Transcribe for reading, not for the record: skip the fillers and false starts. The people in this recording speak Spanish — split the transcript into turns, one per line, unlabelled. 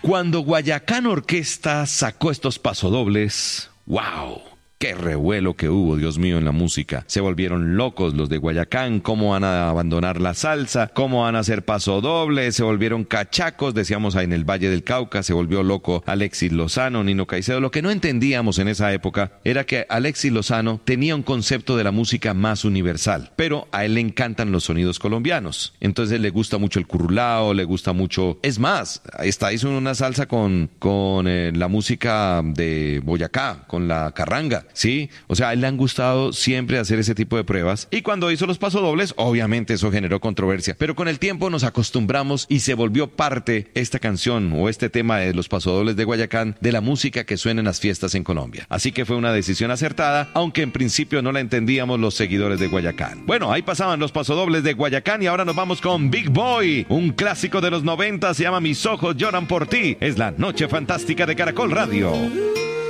Cuando Guayacán Orquesta sacó estos pasodobles, ¡wow! ¡Qué revuelo que hubo, Dios mío, en la música! Se volvieron locos los de Guayacán. ¿Cómo van a abandonar la salsa? ¿Cómo van a hacer pasodobles? Se volvieron cachacos, decíamos en el Valle del Cauca. Se volvió loco Alexis Lozano, Nino Caicedo. Lo que no entendíamos en esa época era que Alexis Lozano tenía un concepto de la música más universal, pero a él le encantan los sonidos colombianos. Entonces le gusta mucho el currulao, le gusta mucho... Es más, hizo una salsa con la música de Boyacá, con la carranga. Sí, o sea, a él le han gustado siempre hacer ese tipo de pruebas, y cuando hizo los pasodobles, obviamente eso generó controversia, pero con el tiempo nos acostumbramos y se volvió parte esta canción o este tema de los pasodobles de Guayacán de la música que suena en las fiestas en Colombia. Así que fue una decisión acertada, aunque en principio no la entendíamos los seguidores de Guayacán. Bueno, ahí pasaban los pasodobles de Guayacán y ahora nos vamos con Big Boy, un clásico de los 90, se llama Mis ojos lloran por ti. Es la noche fantástica de Caracol Radio.